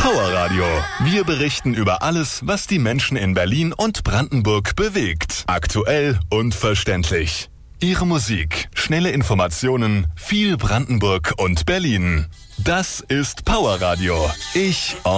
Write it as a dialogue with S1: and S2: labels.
S1: Power Radio. Wir berichten über alles, was die Menschen in Berlin und Brandenburg bewegt. Aktuell und verständlich. Ihre Musik, schnelle Informationen, viel Brandenburg und Berlin. Das ist Power Radio. Ich